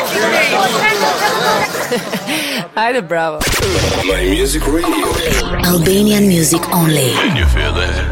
Haide, bravo. My Music Radio. Albanian music only. Can you feel that?